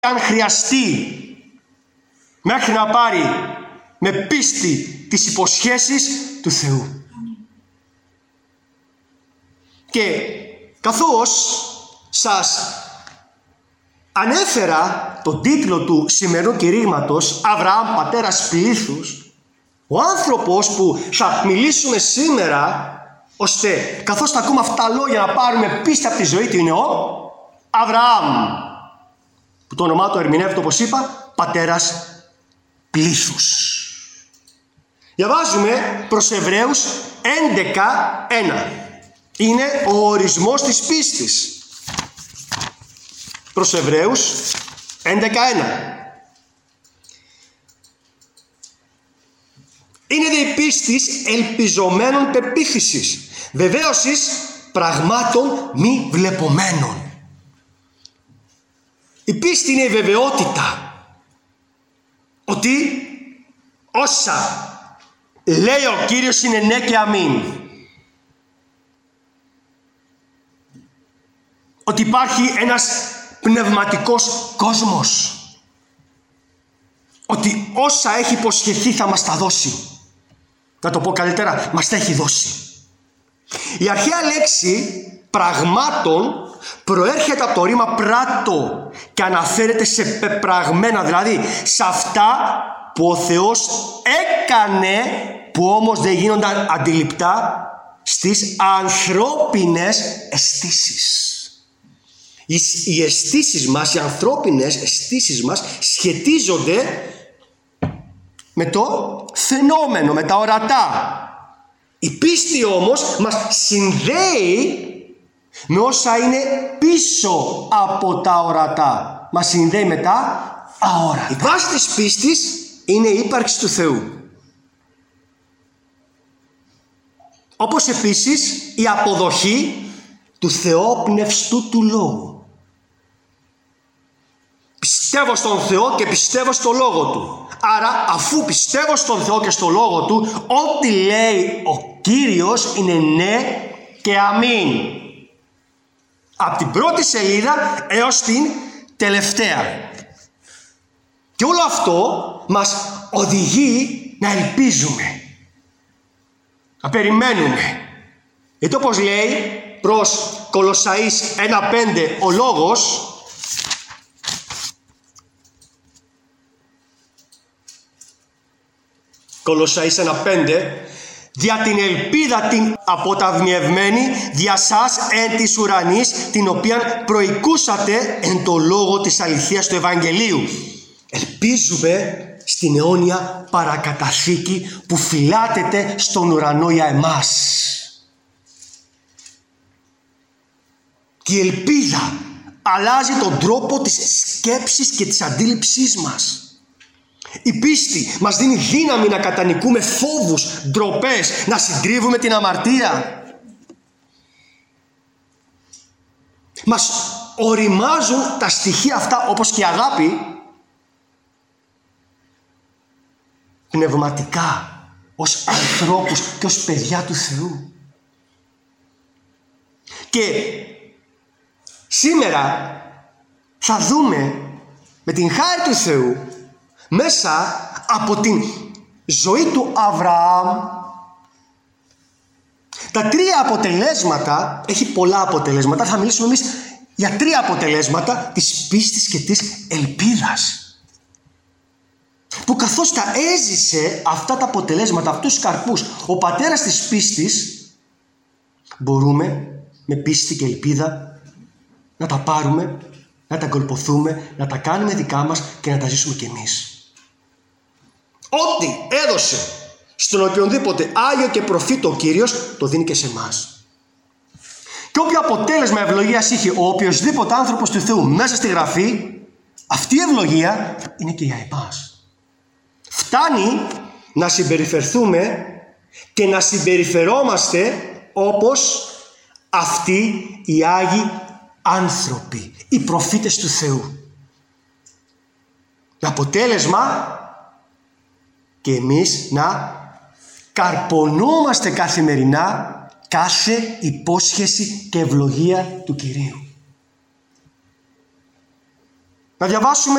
αν χρειαστεί, μέχρι να πάρει με πίστη τις υποσχέσεις του Θεού. Και καθώς σας ανέφερα τον τίτλο του σημερινού κηρύγματος, Αβραάμ πατέρας πλήθους, ο άνθρωπος που θα μιλήσουμε σήμερα, ώστε καθώς θα ακούμε αυτά τα λόγια να πάρουμε πίστη από τη ζωή του, είναι ο Αβραάμ, που το όνομά του ερμηνεύεται, όπως είπα, πατέρας πλήθους. Διαβάζουμε προς Εβραίους 11:1. Είναι ο ορισμός της πίστης. Προς Εβραίους 11:1. Είναι δε η πίστης ελπιζομένων πεποίθησης, βεβαίωσης πραγμάτων μη βλεπομένων. Η πίστη είναι η βεβαιότητα ότι όσα λέει ο Κύριος είναι ναι και αμήν. Ότι υπάρχει ένας πνευματικός κόσμος. Ότι όσα έχει υποσχεθεί θα μας τα δώσει. Να το πω καλύτερα, μας τα έχει δώσει. Η αρχαία λέξη πραγμάτων προέρχεται από το ρήμα πράτο και αναφέρεται σε πεπραγμένα, δηλαδή σε αυτά που ο Θεός έκανε, που όμως δεν γίνονταν αντιληπτά στις ανθρώπινες αισθήσεις. Οι αισθήσεις μας, οι ανθρώπινες αισθήσεις μας σχετίζονται με το φαινόμενο, με τα ορατά. Η πίστη όμως μας συνδέει με όσα είναι πίσω από τα ορατά. Μας συνδέει με τα αόρατα. Η βάση της πίστης είναι η ύπαρξη του Θεού. Όπως επίσης η αποδοχή του θεόπνευστου του Λόγου. Πιστεύω στον Θεό και πιστεύω στο Λόγο Του. Άρα αφού πιστεύω στον Θεό και στο Λόγο Του, ό,τι λέει ο Κύριος είναι ναι και αμήν. Από την πρώτη σελίδα έως την τελευταία. Και όλο αυτό μας οδηγεί να ελπίζουμε. Να περιμένουμε. Γιατί όπως λέει προς Κολοσσαείς 1:5 ο λόγος, Κολοσσαείς 1:5, δια την ελπίδα την αποταμιευμένη δια σας εν της ουρανής, την οποία προοικούσατε εν το λόγο της αληθείας του Ευαγγελίου. Ελπίζουμε στην αιώνια παρακαταθήκη που φυλάτεται στον ουρανό για εμάς. Και η ελπίδα αλλάζει τον τρόπο της σκέψης και της αντίληψής μας. Η πίστη μας δίνει δύναμη να κατανικούμε φόβους, ντροπές, να συντρίβουμε την αμαρτία. Μας οριμάζουν τα στοιχεία αυτά, όπως και η αγάπη, πνευματικά, ως ανθρώπους και ως παιδιά του Θεού. Και σήμερα θα δούμε με την χάρη του Θεού, μέσα από την ζωή του Αβραάμ, τα τρία αποτελέσματα, έχει πολλά αποτελέσματα, θα μιλήσουμε εμείς για τρία αποτελέσματα της πίστης και της ελπίδας. Που καθώς τα έζησε αυτά τα αποτελέσματα, αυτούς τους καρπούς, ο πατέρας της πίστης, μπορούμε με πίστη και ελπίδα να τα πάρουμε, να τα κολποθούμε, να τα κάνουμε δικά μας και να τα ζήσουμε κι εμείς. Ό,τι έδωσε στον οποιονδήποτε Άγιο και προφήτη ο Κύριος, το δίνει και σε εμάς. Και όποιο αποτέλεσμα ευλογίας είχε ο οποιοσδήποτε άνθρωπος του Θεού μέσα στη Γραφή, αυτή η ευλογία είναι και για εμάς. Φτάνει να συμπεριφερθούμε και να συμπεριφερόμαστε όπως αυτοί οι Άγιοι άνθρωποι, οι προφήτες του Θεού. Το αποτέλεσμα και εμείς να καρπονόμαστε καθημερινά κάθε υπόσχεση και ευλογία του Κυρίου. Να διαβάσουμε